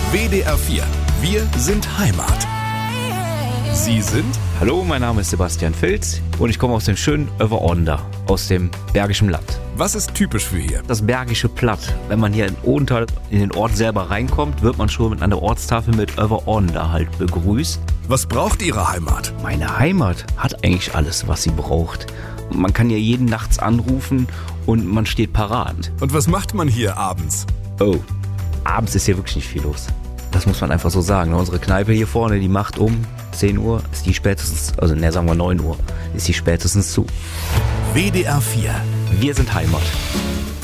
WDR 4. Wir sind Heimat. Sie sind? Hallo, mein Name ist Sebastian Filz und ich komme aus dem schönen Överonder, aus dem Bergischen Land. Was ist typisch für hier? Das Bergische Platt. Wenn man hier in Odenthal in den Ort selber reinkommt, wird man schon mit einer Ortstafel mit Överonder halt begrüßt. Was braucht Ihre Heimat? Meine Heimat hat eigentlich alles, was sie braucht. Man kann hier jeden nachts anrufen und man steht parat. Und was macht man hier abends? Oh, abends ist hier wirklich nicht viel los. Das muss man einfach so sagen. Unsere Kneipe hier vorne, die macht um 10 Uhr, ist die spätestens, sagen wir 9 Uhr, ist die spätestens zu. WDR 4. Wir sind Heimat.